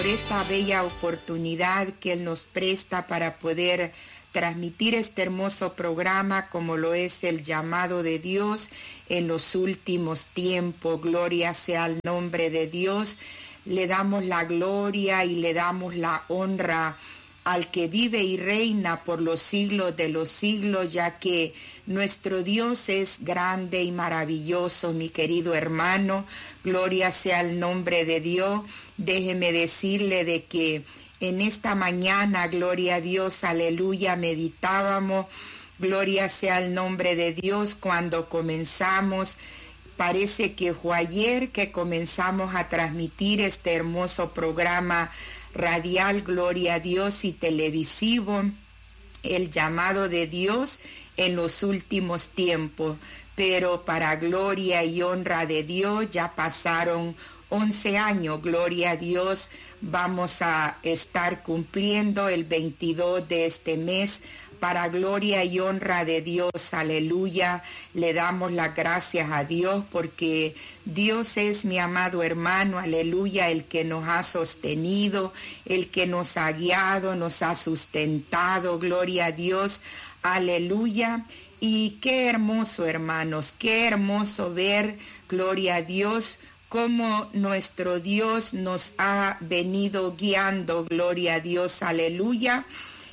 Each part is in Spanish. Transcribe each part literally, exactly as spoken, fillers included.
esta bella oportunidad que Él nos presta para poder transmitir este hermoso programa como lo es el llamado de Dios en los últimos tiempos. Gloria sea al nombre de Dios. Le damos la gloria y le damos la honra al que vive y reina por los siglos de los siglos, ya que nuestro Dios es grande y maravilloso, mi querido hermano. Gloria sea al nombre de Dios. Déjeme decirle de que en esta mañana, gloria a Dios, aleluya, meditábamos, gloria sea al nombre de Dios, cuando comenzamos. Parece que fue ayer que comenzamos a transmitir este hermoso programa radial, gloria a Dios, y televisivo, el llamado de Dios en los últimos tiempos. Pero para gloria y honra de Dios ya pasaron once años, gloria a Dios. Vamos a estar cumpliendo el veintidós de este mes. Para gloria y honra de Dios, aleluya, le damos las gracias a Dios porque Dios es, mi amado hermano, aleluya, el que nos ha sostenido, el que nos ha guiado, nos ha sustentado, gloria a Dios, aleluya. Y qué hermoso, hermanos, qué hermoso ver, gloria a Dios, cómo nuestro Dios nos ha venido guiando, gloria a Dios, aleluya.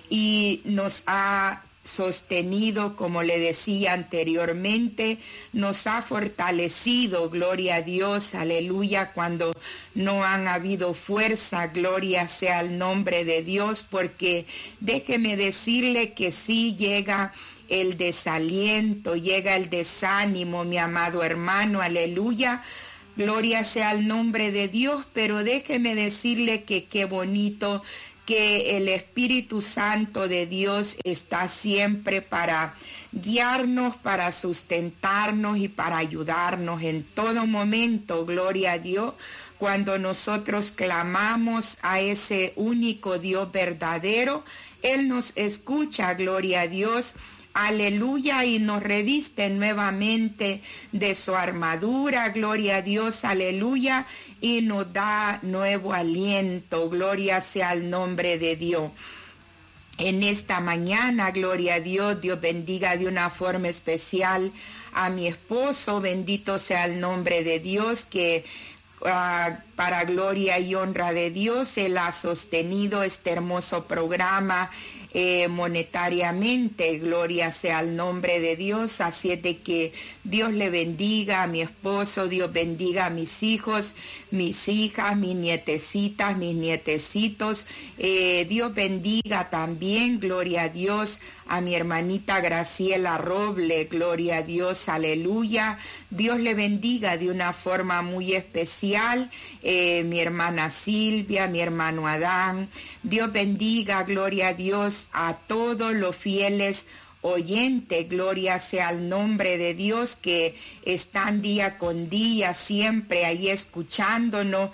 Y nos ha sostenido, como le decía anteriormente, nos ha fortalecido, gloria a Dios, aleluya, cuando no han habido fuerza, gloria sea al nombre de Dios, porque déjeme decirle que sí llega el desaliento, llega el desánimo, mi amado hermano, aleluya. Gloria sea al nombre de Dios, pero déjeme decirle que qué bonito que el Espíritu Santo de Dios está siempre para guiarnos, para sustentarnos y para ayudarnos en todo momento, gloria a Dios. Cuando nosotros clamamos a ese único Dios verdadero, Él nos escucha, gloria a Dios. Aleluya, y nos reviste nuevamente de su armadura, gloria a Dios, aleluya, y nos da nuevo aliento, gloria sea al nombre de Dios. En esta mañana, gloria a Dios, Dios bendiga de una forma especial a mi esposo, bendito sea el nombre de Dios, que Uh, para gloria y honra de Dios, Él ha sostenido este hermoso programa eh, monetariamente, gloria sea al nombre de Dios. Así es de que Dios le bendiga a mi esposo, Dios bendiga a mis hijos, mis hijas, mis nietecitas, mis nietecitos, eh, Dios bendiga también, gloria a Dios, a mi hermanita Graciela Roble, gloria a Dios, aleluya. Dios le bendiga de una forma muy especial, eh, mi hermana Silvia, mi hermano Adán. Dios bendiga, gloria a Dios, a todos los fieles oyente, gloria sea al nombre de Dios, que están día con día siempre ahí escuchándonos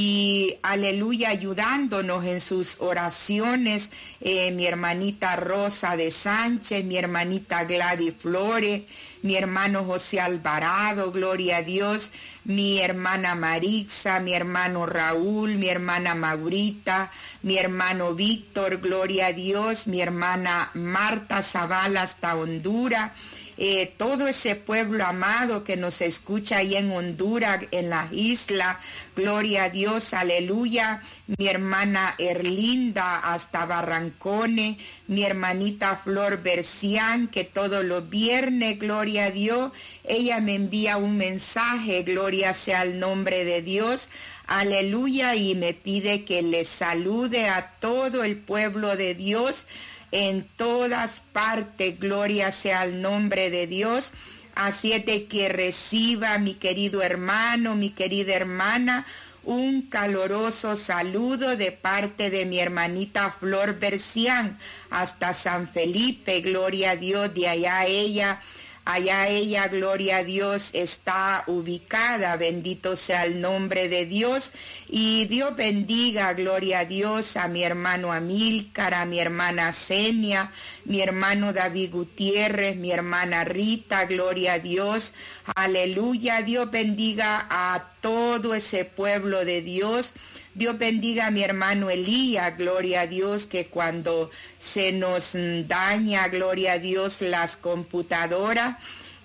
y aleluya, ayudándonos en sus oraciones. Eh, mi hermanita Rosa de Sánchez, mi hermanita Gladys Flores, mi hermano José Alvarado, gloria a Dios, mi hermana Marixa, mi hermano Raúl, mi hermana Maurita, mi hermano Víctor, gloria a Dios, mi hermana Marta Zavala hasta Honduras, eh, todo ese pueblo amado que nos escucha ahí en Honduras, en las islas, gloria a Dios, aleluya, mi hermana Erlinda hasta Barrancones, mi hermanita Flor Bercián, que todos los viernes, gloria a Dios, ella me envía un mensaje, gloria sea al nombre de Dios, aleluya, y me pide que le salude a todo el pueblo de Dios, en todas partes, gloria sea al nombre de Dios. Así es de que reciba, mi querido hermano, mi querida hermana, un caloroso saludo de parte de mi hermanita Flor Bercián hasta San Felipe, gloria a Dios, de allá ella. Allá ella, gloria a Dios, está ubicada, bendito sea el nombre de Dios, y Dios bendiga, gloria a Dios, a mi hermano Amílcar, a mi hermana Senia, mi hermano David Gutiérrez, mi hermana Rita, gloria a Dios, aleluya, Dios bendiga a todo ese pueblo de Dios. Dios bendiga a mi hermano Elías, gloria a Dios, que cuando se nos daña, gloria a Dios, las computadoras,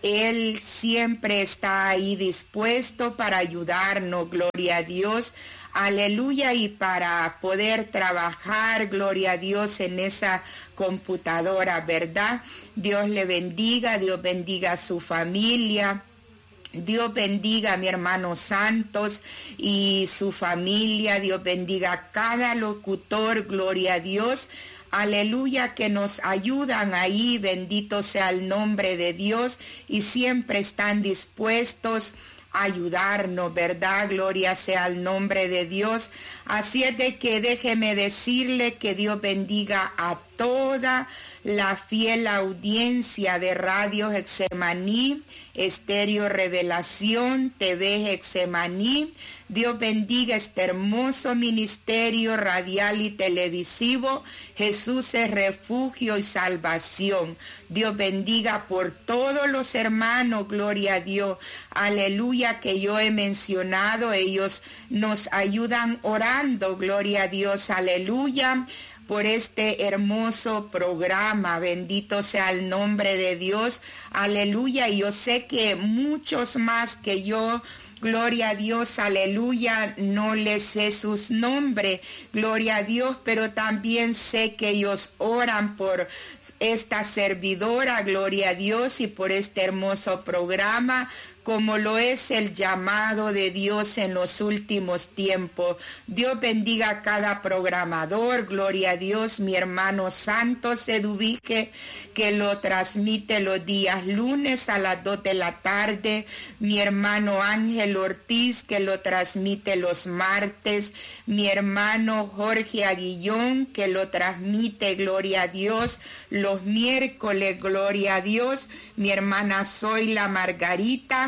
Él siempre está ahí dispuesto para ayudarnos, gloria a Dios. Aleluya, y para poder trabajar, gloria a Dios, en esa computadora, ¿verdad? Dios le bendiga, Dios bendiga a su familia. Dios bendiga a mi hermano Santos y su familia. Dios bendiga a cada locutor, gloria a Dios. Aleluya, que nos ayudan ahí, bendito sea el nombre de Dios, y siempre están dispuestos a ayudarnos, ¿verdad? Gloria sea el nombre de Dios. Así es de que déjeme decirle que Dios bendiga a toda la fiel audiencia de Radio Getsemaní, Estéreo Revelación, T V Getsemaní. Dios bendiga este hermoso ministerio radial y televisivo. Jesús es refugio y salvación. Dios bendiga por todos los hermanos, gloria a Dios. Aleluya, que yo he mencionado. Ellos nos ayudan orando, gloria a Dios. Aleluya, por este hermoso programa. Bendito sea el nombre de Dios. Aleluya. Y yo sé que muchos más que yo, gloria a Dios, aleluya, no les sé sus nombres, gloria a Dios, pero también sé que ellos oran por esta servidora, gloria a Dios, y por este hermoso programa, como lo es el llamado de Dios en los últimos tiempos. Dios bendiga a cada programador, gloria a Dios, mi hermano Santos Eduvique, que lo transmite los días lunes a las dos de la tarde, mi hermano Ángel Ortiz, que lo transmite los martes, mi hermano Jorge Aguillón, que lo transmite, gloria a Dios, los miércoles, gloria a Dios, mi hermana Zoila Margarita,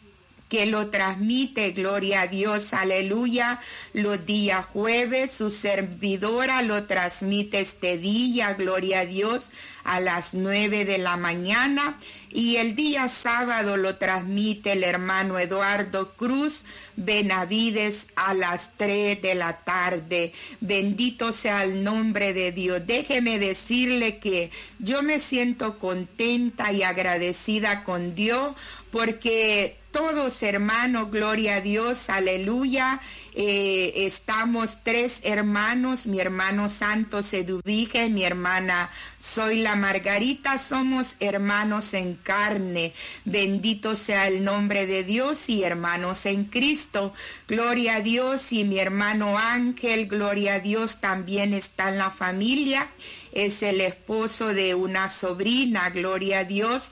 que lo transmite, gloria a Dios, aleluya, los días jueves. Su servidora lo transmite este día, gloria a Dios, a las nueve de la mañana, y el día sábado lo transmite el hermano Eduardo Cruz Benavides a las tres de la tarde. Bendito sea el nombre de Dios. Déjeme decirle que yo me siento contenta y agradecida con Dios, porque todos hermanos, gloria a Dios, aleluya, eh, estamos tres hermanos, mi hermano Santos Eduvique, mi hermana Zoila Margarita, somos hermanos en carne, bendito sea el nombre de Dios, y hermanos en Cristo, gloria a Dios, y mi hermano Ángel, gloria a Dios, también está en la familia, es el esposo de una sobrina, gloria a Dios,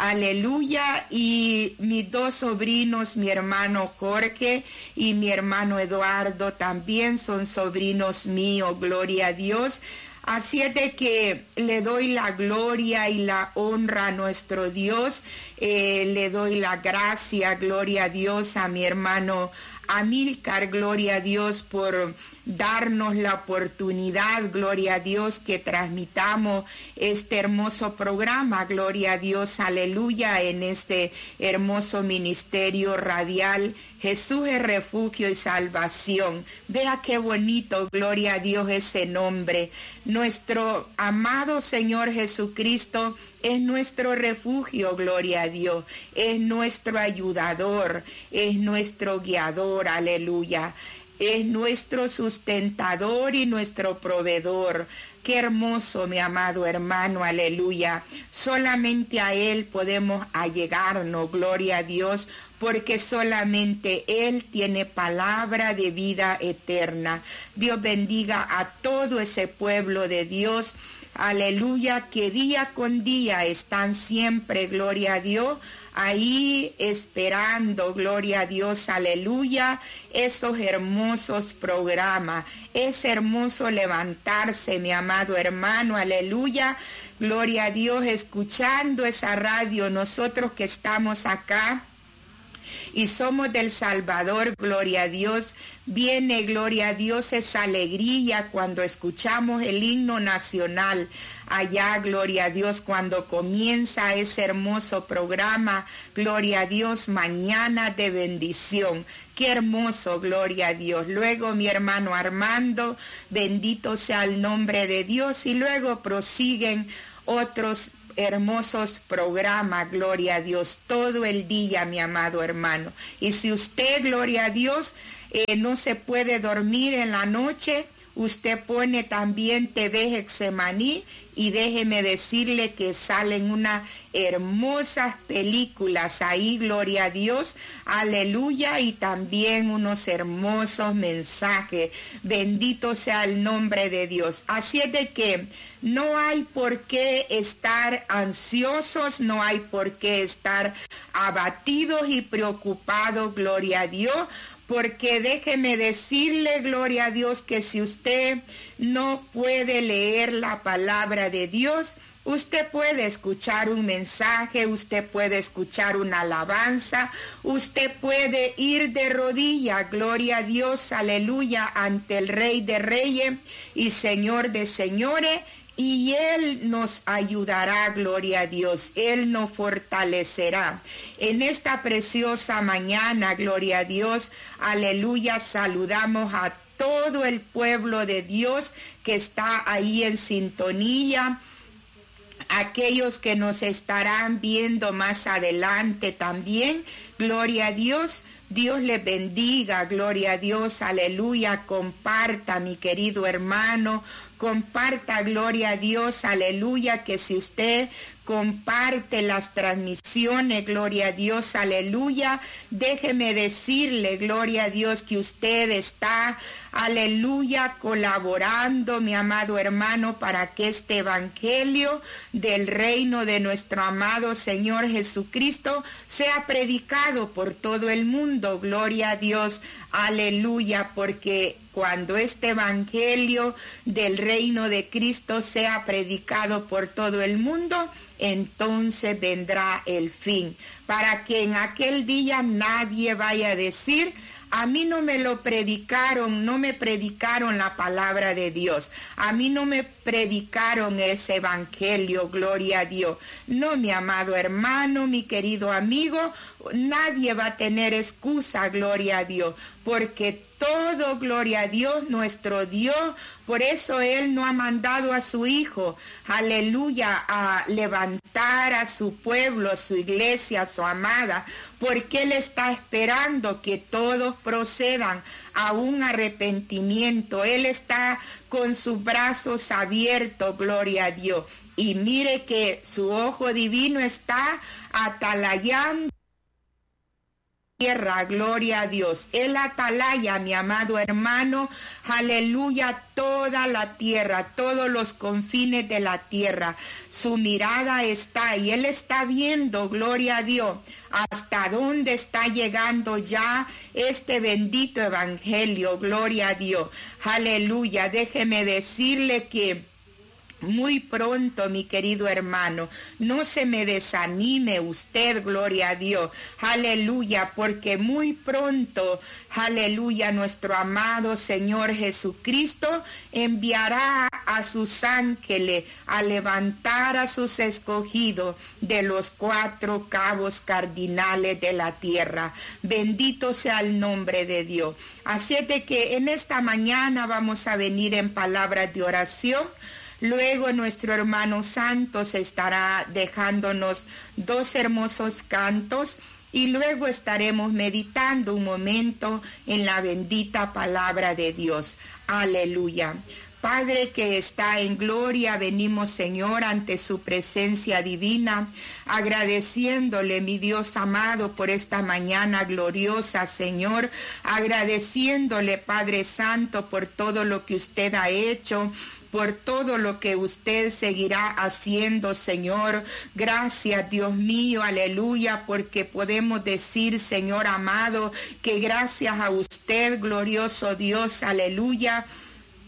aleluya, y mis dos sobrinos, mi hermano Jorge y mi hermano Eduardo, también son sobrinos míos, gloria a Dios. Así es de que le doy la gloria y la honra a nuestro Dios, eh, le doy la gracia, gloria a Dios, a mi hermano Amílcar, gloria a Dios, por darnos la oportunidad, gloria a Dios, que transmitamos este hermoso programa, gloria a Dios, aleluya, en este hermoso ministerio radial. Jesús es refugio y salvación. Vea qué bonito, gloria a Dios, ese nombre. Nuestro amado Señor Jesucristo es nuestro refugio, gloria a Dios, es nuestro ayudador, es nuestro guiador, aleluya, es nuestro sustentador y nuestro proveedor. Qué hermoso, mi amado hermano, aleluya. Solamente a Él podemos allegarnos, gloria a Dios, porque solamente Él tiene palabra de vida eterna. Dios bendiga a todo ese pueblo de Dios, aleluya, que día con día están siempre, gloria a Dios, ahí esperando, gloria a Dios, aleluya, esos hermosos programas. Es hermoso levantarse, mi amado hermano, aleluya, gloria a Dios, escuchando esa radio. Nosotros que estamos acá y somos del Salvador, gloria a Dios. Viene, gloria a Dios, esa alegría cuando escuchamos el himno nacional. Allá, gloria a Dios, cuando comienza ese hermoso programa, gloria a Dios, mañana de bendición. Qué hermoso, gloria a Dios. Luego mi hermano Armando, bendito sea el nombre de Dios, y luego prosiguen otros hermosos programas, gloria a Dios, todo el día, mi amado hermano. Y si usted, gloria a Dios, eh, no se puede dormir en la noche, usted pone también T V Getsemaní, y déjeme decirle que salen unas hermosas películas ahí, gloria a Dios, aleluya, y también unos hermosos mensajes. Bendito sea el nombre de Dios. Así es de que no hay por qué estar ansiosos, no hay por qué estar abatidos y preocupados, gloria a Dios, porque déjeme decirle, gloria a Dios, que si usted no puede leer la palabra de Dios, usted puede escuchar un mensaje, usted puede escuchar una alabanza, usted puede ir de rodillas, gloria a Dios, aleluya, ante el Rey de Reyes y Señor de Señores, y Él nos ayudará, gloria a Dios, Él nos fortalecerá. En esta preciosa mañana, gloria a Dios, aleluya, saludamos a todo el pueblo de Dios que está ahí en sintonía, aquellos que nos estarán viendo más adelante también, gloria a Dios. Dios les bendiga, gloria a Dios, aleluya, comparta, mi querido hermano, comparta, gloria a Dios, aleluya, que si usted comparte las transmisiones, gloria a Dios, aleluya, déjeme decirle, gloria a Dios, que usted está, aleluya, colaborando, mi amado hermano, para que este evangelio del reino de nuestro amado Señor Jesucristo sea predicado por todo el mundo, gloria a Dios, aleluya, porque cuando este evangelio del reino de Cristo sea predicado por todo el mundo, entonces vendrá el fin, para que en aquel día nadie vaya a decir: a mí no me lo predicaron, no me predicaron la palabra de Dios, a mí no me predicaron ese evangelio, gloria a Dios. No, mi amado hermano, mi querido amigo, nadie va a tener excusa, gloria a Dios, porque todo, gloria a Dios, nuestro Dios, por eso Él no ha mandado a su Hijo, aleluya, a levantar a su pueblo, a su iglesia, a su amada, porque Él está esperando que todos procedan a un arrepentimiento. Él está con sus brazos abiertos, gloria a Dios. Y mire que su ojo divino está atalayando tierra, gloria a Dios. Él atalaya, mi amado hermano, aleluya, toda la tierra, todos los confines de la tierra. Su mirada está y Él está viendo, gloria a Dios, hasta dónde está llegando ya este bendito evangelio, gloria a Dios. Aleluya, déjeme decirle que muy pronto, mi querido hermano, no se me desanime usted, gloria a Dios, aleluya, porque muy pronto, aleluya, nuestro amado Señor Jesucristo enviará a sus ángeles a levantar a sus escogidos de los cuatro cabos cardinales de la tierra. Bendito sea el nombre de Dios. Así es de que en esta mañana vamos a venir en palabras de oración. Luego nuestro hermano Santos estará dejándonos dos hermosos cantos y luego estaremos meditando un momento en la bendita palabra de Dios. Aleluya. Padre que está en gloria, venimos, Señor, ante su presencia divina, agradeciéndole, mi Dios amado, por esta mañana gloriosa, Señor, agradeciéndole, Padre Santo, por todo lo que usted ha hecho, por todo lo que usted seguirá haciendo, Señor. Gracias, Dios mío, aleluya, porque podemos decir, Señor amado, que gracias a usted, glorioso Dios, aleluya,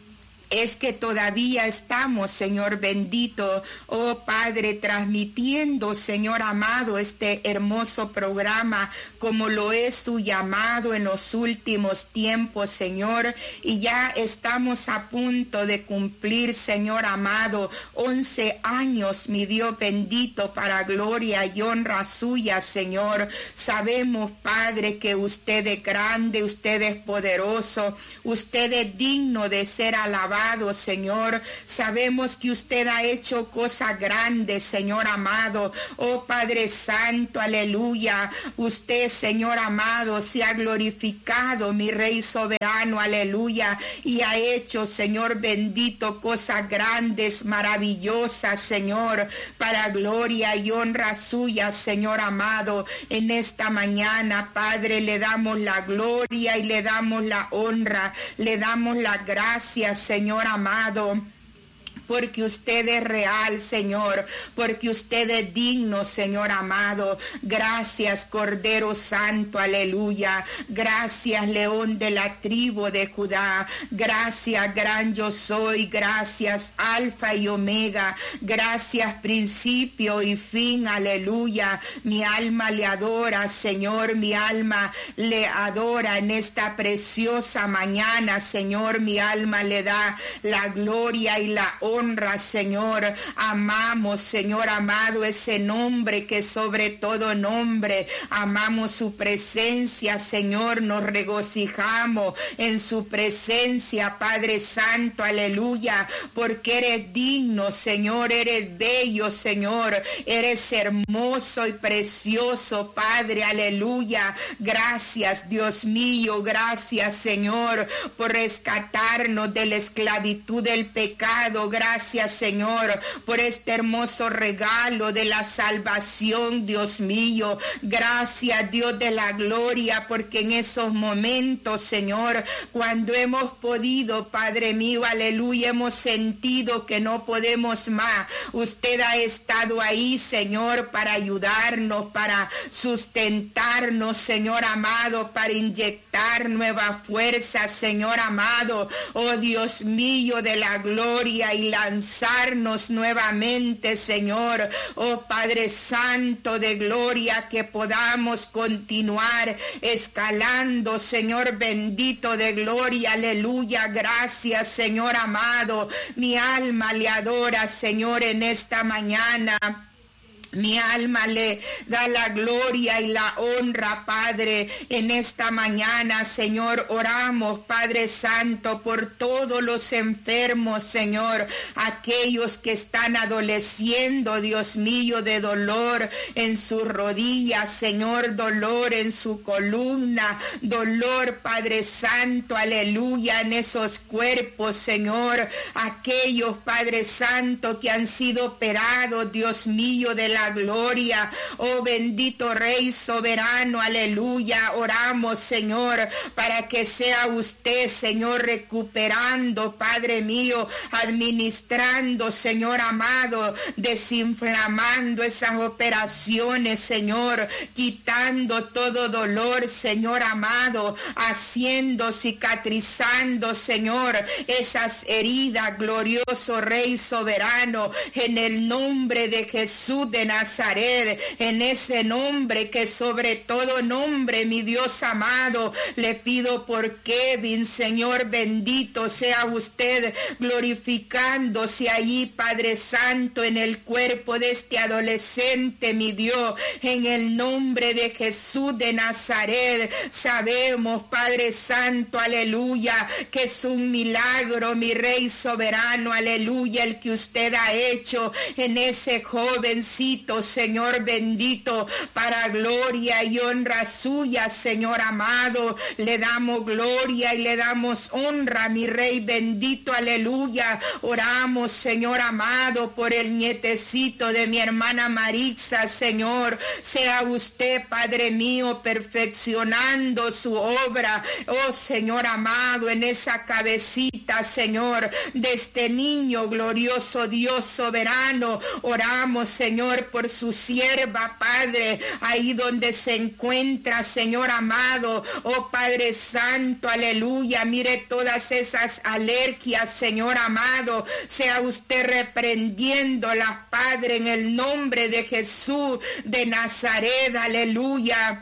es que todavía estamos, Señor bendito, oh Padre, transmitiendo, Señor amado, este hermoso programa como lo es su llamado en los últimos tiempos, Señor, y ya estamos a punto de cumplir, Señor amado, once años, mi Dios bendito, para gloria y honra suya, Señor. Sabemos, Padre, que usted es grande, usted es poderoso, usted es digno de ser alabado, Señor. Sabemos que usted ha hecho cosas grandes, Señor amado. Oh Padre Santo, aleluya. Usted, Señor amado, se ha glorificado, mi Rey soberano, aleluya. Y ha hecho, Señor bendito, cosas grandes, maravillosas, Señor, para gloria y honra suya, Señor amado. En esta mañana, Padre, le damos la gloria y le damos la honra, le damos la gracia, Señor amado, porque usted es real, Señor, porque usted es digno, Señor amado. Gracias, Cordero Santo, aleluya. Gracias, León de la tribu de Judá. Gracias, gran yo soy. Gracias, Alfa y Omega. Gracias, principio y fin, aleluya. Mi alma le adora, Señor, mi alma le adora en esta preciosa mañana, Señor. Mi alma le da la gloria y la honra. Honra, Señor. Amamos, Señor amado, ese nombre que sobre todo nombre. Amamos su presencia, Señor. Nos regocijamos en su presencia, Padre Santo, aleluya, porque eres digno, Señor. Eres bello, Señor. Eres hermoso y precioso, Padre, aleluya. Gracias, Dios mío. Gracias, Señor, por rescatarnos de la esclavitud del pecado. Gracias, Señor, por este hermoso regalo de la salvación, Dios mío. Gracias, Dios de la gloria, porque en esos momentos, Señor, cuando hemos podido, Padre mío, aleluya, hemos sentido que no podemos más. Usted ha estado ahí, Señor, para ayudarnos, para sustentarnos, Señor amado, para inyectar nueva fuerza, Señor amado. Oh Dios mío de la gloria, y lanzarnos nuevamente, Señor. Oh Padre Santo de gloria, que podamos continuar escalando, Señor bendito de gloria, aleluya. Gracias, Señor amado. Mi alma le adora, Señor, en esta mañana. Mi alma le da la gloria y la honra, Padre, en esta mañana, Señor. Oramos, Padre Santo, por todos los enfermos, Señor, aquellos que están adoleciendo, Dios mío, de dolor en sus rodillas, Señor, dolor en su columna, dolor, Padre Santo, aleluya, en esos cuerpos, Señor, aquellos, Padre Santo, que han sido operados, Dios mío, de la gloria. Oh bendito Rey soberano, aleluya. Oramos, Señor, para que sea usted, Señor, recuperando, Padre mío, administrando, Señor amado, desinflamando esas operaciones, Señor, quitando todo dolor, Señor amado, haciendo, cicatrizando, Señor, esas heridas, glorioso Rey soberano, en el nombre de Jesús de Nazaret, en ese nombre que sobre todo nombre, mi Dios amado, le pido por Kevin, Señor bendito, sea usted glorificándose allí, Padre Santo, en el cuerpo de este adolescente, mi Dios, en el nombre de Jesús de Nazaret. Sabemos, Padre Santo, aleluya, que es un milagro, mi Rey soberano, aleluya, el que usted ha hecho en ese jovencito, Señor bendito, para gloria y honra suya, Señor amado. Le damos gloria y le damos honra, mi Rey bendito, aleluya. Oramos, Señor amado, por el nietecito de mi hermana Maritza, Señor. Sea usted, Padre mío, perfeccionando su obra, oh Señor amado, en esa cabecita, Señor, de este niño glorioso, Dios soberano. Oramos, Señor, Señor, por su sierva, Padre, ahí donde se encuentra, Señor amado. Oh Padre Santo, aleluya. Mire todas esas alergias, Señor amado. Sea usted reprendiéndolas, Padre, en el nombre de Jesús de Nazaret, aleluya.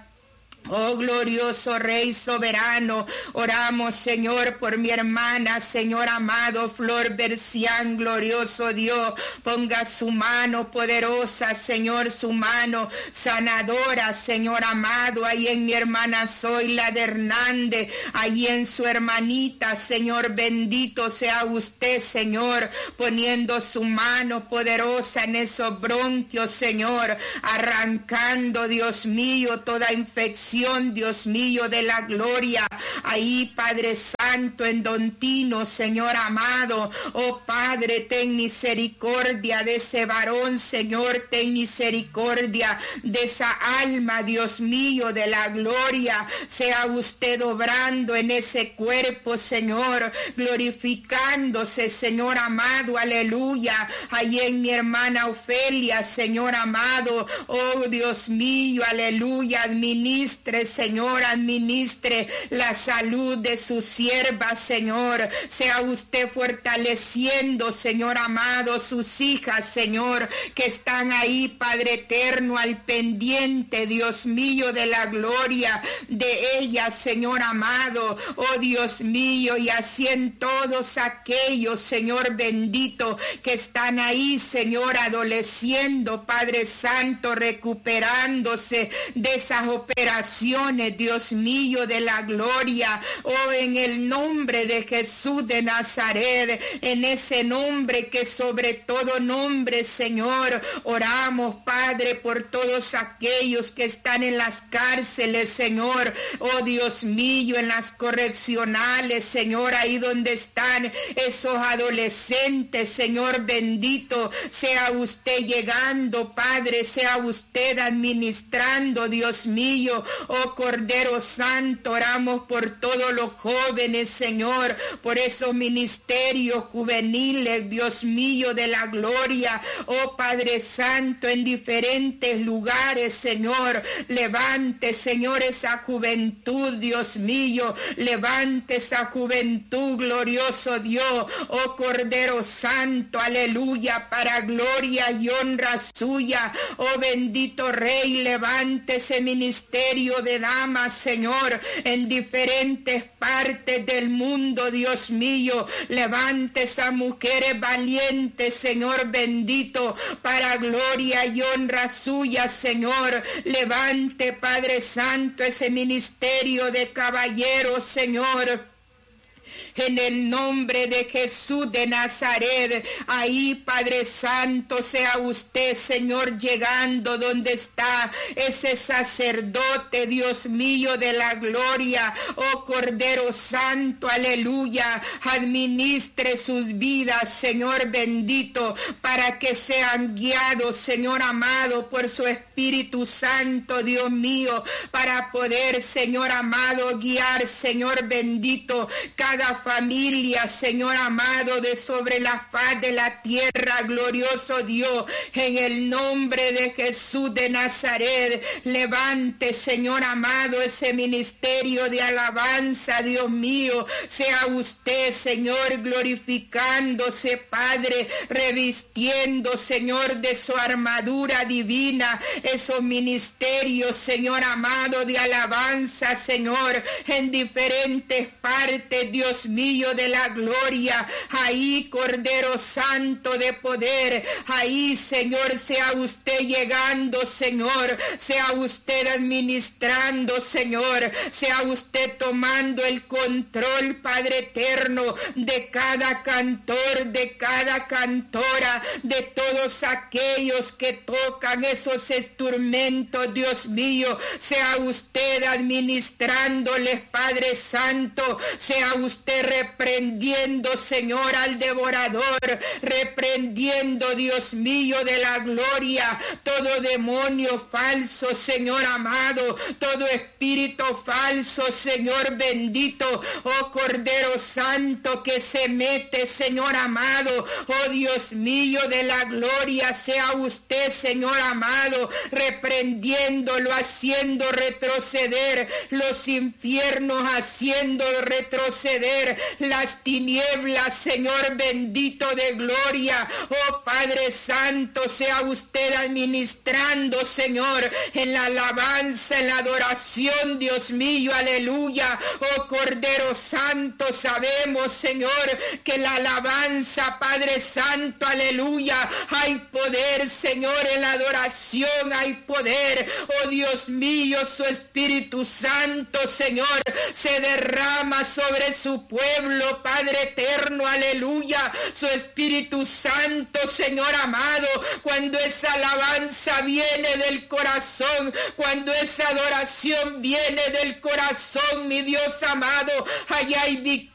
Oh glorioso Rey soberano, oramos, Señor, por mi hermana, Señor amado, Flor Bercián, glorioso Dios. Ponga su mano poderosa, Señor, su mano sanadora, Señor amado, ahí en mi hermana Zoila de Hernández, ahí en su hermanita, Señor, bendito sea usted, Señor, poniendo su mano poderosa en esos bronquios, Señor, arrancando, Dios mío, toda infección, Dios mío de la gloria, ahí, Padre Santo, en Don Tino, Señor amado. Oh Padre, ten misericordia de ese varón, Señor, ten misericordia de esa alma, Dios mío de la gloria. Sea usted obrando en ese cuerpo, Señor, glorificándose, Señor amado, aleluya. Ahí en mi hermana Ofelia, Señor amado, oh Dios mío, aleluya, administra, Señor, administre la salud de su sierva, Señor. Sea usted fortaleciendo, Señor amado, sus hijas, Señor, que están ahí, Padre eterno, al pendiente, Dios mío de la gloria de ellas, Señor amado. Oh Dios mío, y así en todos aquellos, Señor bendito, que están ahí, Señor, adoleciendo, Padre Santo, recuperándose de esas operaciones, Dios mío de la gloria. Oh, en el nombre de Jesús de Nazaret, en ese nombre que sobre todo nombre, Señor, oramos, Padre, por todos aquellos que están en las cárceles, Señor. Oh Dios mío, en las correccionales, Señor, ahí donde están esos adolescentes, Señor bendito, sea usted llegando, Padre, sea usted administrando, Dios mío. Oh Cordero Santo, oramos por todos los jóvenes, Señor, por esos ministerios juveniles, Dios mío de la gloria. Oh Padre Santo, en diferentes lugares, Señor, levante, Señor, esa juventud, Dios mío, levante esa juventud, glorioso Dios. Oh Cordero Santo, aleluya, para gloria y honra suya. Oh bendito Rey, levante ese ministerio de damas, Señor, en diferentes partes del mundo, Dios mío. Levante esas mujeres valientes, Señor bendito, para gloria y honra suya, Señor. Levante, Padre Santo, ese ministerio de caballeros, Señor. En el nombre de Jesús de Nazaret, ahí, Padre Santo, sea usted, Señor, llegando donde está ese sacerdote, Dios mío de la gloria. Oh Cordero Santo, aleluya, administre sus vidas, Señor bendito, para que sean guiados, Señor amado, por su Espíritu Santo, Dios mío, para poder, Señor amado, guiar, Señor bendito, cada familia, Señor amado, de sobre la faz de la tierra, glorioso Dios, en el nombre de Jesús de Nazaret. Levante, Señor amado, ese ministerio de alabanza, Dios mío. Sea usted, Señor, glorificándose, Padre, revistiendo, Señor, de su armadura divina, esos ministerios, Señor amado, de alabanza, Señor, en diferentes partes, Dios mío de la gloria. Ahí, Cordero Santo de poder, ahí, Señor, sea usted llegando, Señor, sea usted administrando, Señor, sea usted tomando el control, Padre eterno, de cada cantor, de cada cantora, de todos aquellos que tocan esos instrumentos, Dios mío. Sea usted administrándoles, Padre Santo, sea usted usted reprendiendo, Señor, al devorador, reprendiendo, Dios mío, de la gloria, todo demonio falso, Señor amado, todo espíritu falso, Señor bendito, oh Cordero Santo, que se mete, Señor amado, oh Dios mío de la gloria, sea usted, Señor amado, reprendiéndolo, haciendo retroceder los infiernos, haciendo retroceder las tinieblas, Señor bendito de gloria, oh Padre Santo, sea usted administrando, Señor, en la alabanza, en la adoración, Dios mío, aleluya, oh Cordero Santo, sabemos, Señor, que la alabanza, Padre Santo, aleluya, hay poder, Señor, en la adoración, hay poder, oh Dios mío, su Espíritu Santo, Señor, se derrama sobre su pueblo, Padre eterno, aleluya, su Espíritu Santo, Señor amado, cuando esa alabanza viene del corazón, cuando esa adoración viene del corazón, mi Dios amado, allá hay victoria,